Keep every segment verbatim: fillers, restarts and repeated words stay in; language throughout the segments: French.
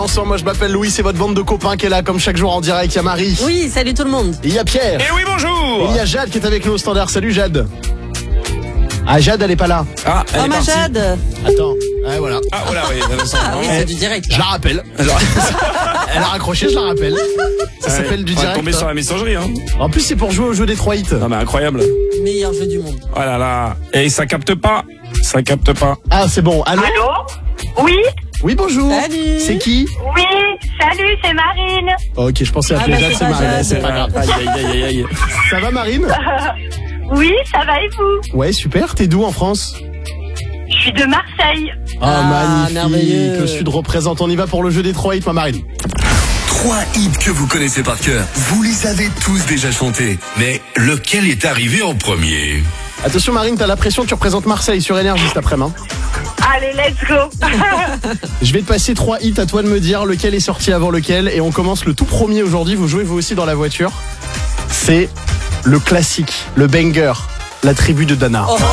Ensemble, moi je m'appelle Louis, c'est votre bande de copains qui est là comme chaque jour en direct. Il y a Marie. Oui, salut tout le monde. Et il y a Pierre. Et oui, bonjour. Et il y a Jade qui est avec nous au standard. Salut Jade. Ah, Jade, elle est pas là. Ah, elle Oh est ma partie. Jade. Attends. Ah, voilà. Ah, voilà, oui. Ah oui, c'est du direct. Je la rappelle. Elle a raccroché, je la rappelle. Ça s'appelle du On va direct. tomber sur la messagerie, hein. En plus, c'est pour jouer au jeu des trois hits. Non, mais incroyable. Meilleur jeu du monde. Oh là là. Et ça capte pas. Ça capte pas. Ah, c'est bon. Allô? Allô? Oui? Oui, bonjour. Salut. C'est qui? Oui, salut, c'est Marine. Ok, je pensais Ah, appeler bah, Jade, c'est c'est pas Marine. Jade. C'est pas grave. Aïe, aïe, aïe, aïe, aïe. Ça va, Marine? Oui, ça va et vous? Ouais, super. T'es d'où en France? Je suis de Marseille. Ah, Ah, magnifique. merveilleux. Le Sud représente. On y va pour le jeu des trois hits, ma Marine. Trois hits que vous connaissez par cœur. Vous les avez tous déjà chantés. Mais lequel est arrivé en premier? Attention, Marine, t'as la pression. Tu représentes Marseille sur Énergie cet après-midi. Allez, let's go. Je vais te passer trois hits, à toi de me dire lequel est sorti avant lequel. Et on commence le tout premier aujourd'hui. Vous jouez vous aussi dans la voiture. C'est le classique, le banger, La Tribu de Dana. Oh.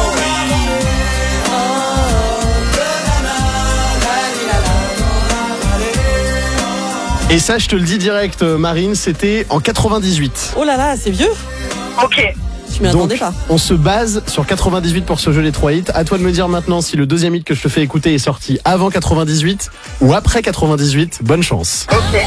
Et ça, je te le dis direct, euh, Marine, c'était en quatre-vingt-dix-huit. Oh là là, c'est vieux. Ok. Je m'y Donc, attendais pas. on se base sur quatre-vingt-dix-huit pour ce jeu des trois hits. À toi de me dire maintenant si le deuxième hit que je te fais écouter est sorti avant quatre-vingt-dix-huit ou après quatre-vingt-dix-huit. Bonne chance. Ok.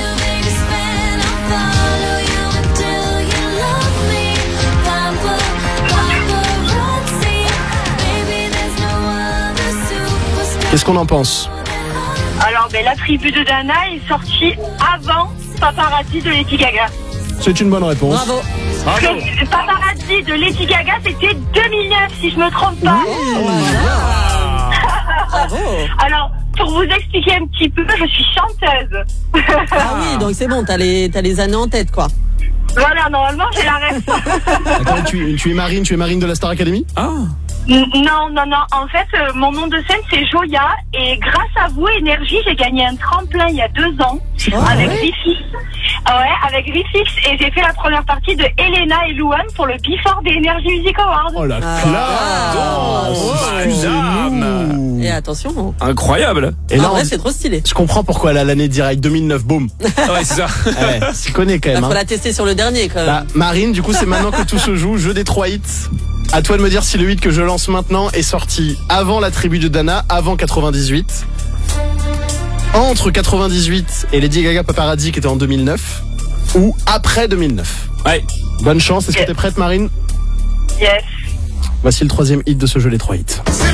Qu'est-ce qu'on en pense? Alors, ben, la tribu de Dana est sortie avant Paparazzi de Lady Gaga. C'est une bonne réponse. Bravo. Parce que Paparazzi de Lady Gaga, c'était deux mille neuf, si je me trompe pas. Bravo. Alors, pour vous expliquer un petit peu, je suis chanteuse. Ah oui, donc c'est bon, t'as les, t'as les années en tête, quoi. Voilà, normalement, j'ai la ref. Attends, tu, tu es Marine, tu es Marine de la Star Academy? Ah. N- Non, non, non. En fait, euh, mon nom de scène, c'est Joya. Et grâce à vous, Énergie, j'ai gagné un tremplin il y a deux ans. Ah, avec ouais. Rifix. Ah ouais, avec Rifix. Et j'ai fait la première partie de Elena et Louane pour le Before des Energy Music Awards. Oh la Ah. classe! Oh, Excusez-nous. Et attention. Incroyable. Et En là, vrai, on- c'est trop stylé. je comprends pourquoi elle a l'année direct deux mille neuf, boum. Ah ouais, c'est ça. Ouais, s'y connaît quand Il même. faut Hein. la tester sur le dernier, quand même. Bah, Marine, du coup, c'est maintenant que tout se joue. Jeu des trois hits. À toi de me dire si le hit que je lance maintenant est sorti avant la tribu de Dana, avant quatre-vingt-dix-huit, entre quatre-vingt-dix-huit et Lady Gaga Paparazzi qui était en deux mille neuf, ou après deux mille neuf. Ouais. Bonne chance. Est-ce que t'es prête, Marine? Yes. Voici le troisième hit de ce jeu des trois hits.